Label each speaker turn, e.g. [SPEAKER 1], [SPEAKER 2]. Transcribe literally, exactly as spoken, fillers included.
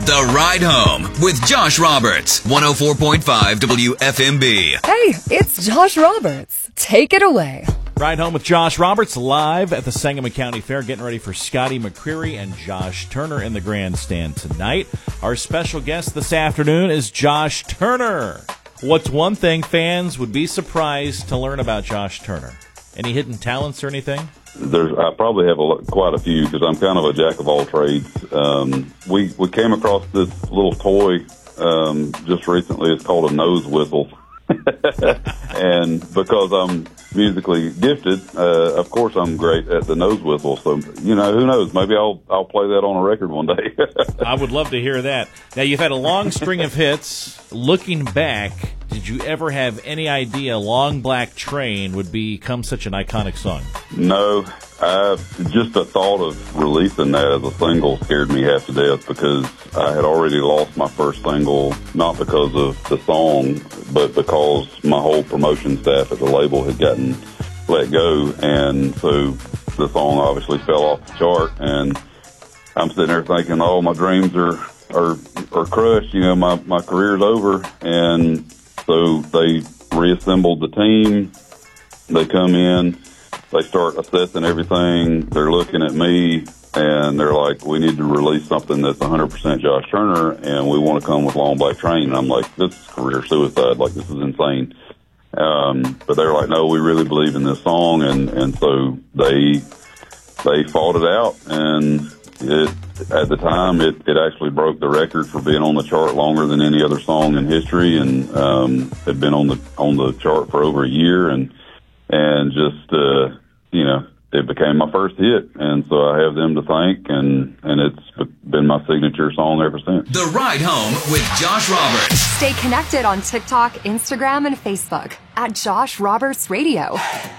[SPEAKER 1] The Ride Home with Josh Roberts, one oh four point five W F M B.
[SPEAKER 2] Hey, it's Josh Roberts. Take it away.
[SPEAKER 3] Ride Home with Josh Roberts live at the Sangamon County Fair, getting ready for Scotty McCreery and Josh Turner in the grandstand tonight. Our special guest this afternoon is Josh Turner. What's one thing fans would be surprised to learn about Josh Turner? Any hidden talents or anything?
[SPEAKER 4] There's, I probably have a, quite a few because I'm kind of a jack of all trades. Um, we we came across this little toy um, just recently. It's called a nose whistle, and because I'm musically gifted, uh, of course I'm great at the nose whistle. So you know, who knows? Maybe I'll I'll play that on a record one day.
[SPEAKER 3] I would love to hear that. Now you've had a long string of hits. Looking back, did you ever have any idea Long Black Train would become such an iconic song?
[SPEAKER 4] No, I, just the thought of releasing that as a single scared me half to death because I had already lost my first single, not because of the song, but because my whole promotion staff at the label had gotten let go, and so the song obviously fell off the chart, and I'm sitting there thinking, oh, my dreams are, are, are crushed, you know, my, my career's over, and so they reassembled the team. They come in, they start assessing everything. They're looking at me, and they're like, we need to release something that's one hundred percent Josh Turner, and we want to come with Long Black Train. And I'm like, this is career suicide. Like, this is insane. Um, but they're like, no, we really believe in this song. And, and so they they fought it out, and it, at the time, it, it actually broke the record for being on the chart longer than any other song in history, and um, had been on the on the chart for over a year, and and just uh, you know, it became my first hit, and so I have them to thank, and and it's been my signature song ever since.
[SPEAKER 1] The Ride Home with Josh Roberts.
[SPEAKER 2] Stay connected on TikTok, Instagram, and Facebook at Josh Roberts Radio.